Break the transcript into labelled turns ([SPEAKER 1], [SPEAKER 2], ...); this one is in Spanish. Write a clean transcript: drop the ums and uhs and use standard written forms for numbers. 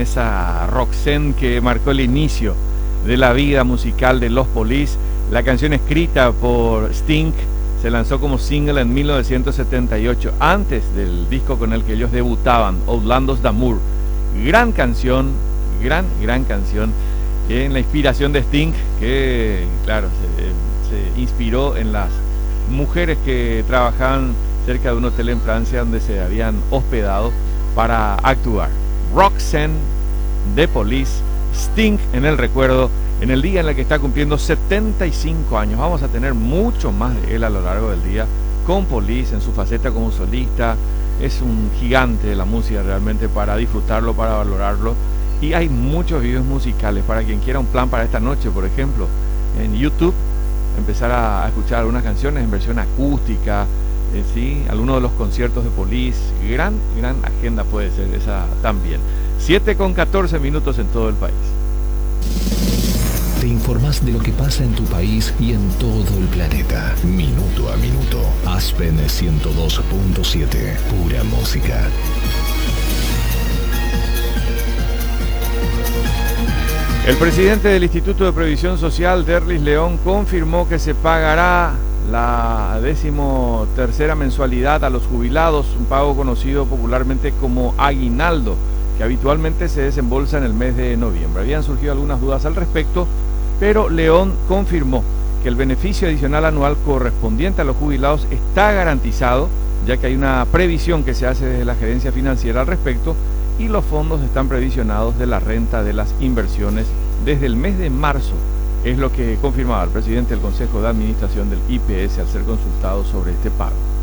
[SPEAKER 1] Esa Roxanne que marcó el inicio de la vida musical de los Police. La canción escrita por Sting se lanzó como single en 1978, antes del disco con el que ellos debutaban, Outlandos d'Amour. Gran canción, gran canción, en la inspiración de Sting, que claro, se inspiró en las mujeres que trabajaban cerca de un hotel en Francia donde se habían hospedado para actuar. Roxanne, The Police, Sting en el recuerdo, en el día en el que está cumpliendo 75 años. Vamos a tener mucho más de él a lo largo del día, con Police en su faceta como solista. Es un gigante de la música realmente, para disfrutarlo, para valorarlo. Y hay muchos videos musicales para quien quiera un plan para esta noche, por ejemplo, en YouTube, empezar a escuchar algunas canciones en versión acústica, ¿sí? Algunos de los conciertos de Police. Gran agenda puede ser esa también. 7:14 en todo el país.
[SPEAKER 2] Te informás de lo que pasa en tu país y en todo el planeta. Minuto a minuto. Aspen 102.7. Pura música.
[SPEAKER 1] El presidente del Instituto de Previsión Social, Derlis León, confirmó que se pagará la 13ª mensualidad a los jubilados, un pago conocido popularmente como aguinaldo, que habitualmente se desembolsa en el mes de noviembre. Habían surgido algunas dudas al respecto, pero León confirmó que el beneficio adicional anual correspondiente a los jubilados está garantizado, ya que hay una previsión que se hace desde la gerencia financiera al respecto, y los fondos están previsionados de la renta de las inversiones desde el mes de marzo. Es lo que confirmaba el presidente del Consejo de Administración del IPS al ser consultado sobre este pago.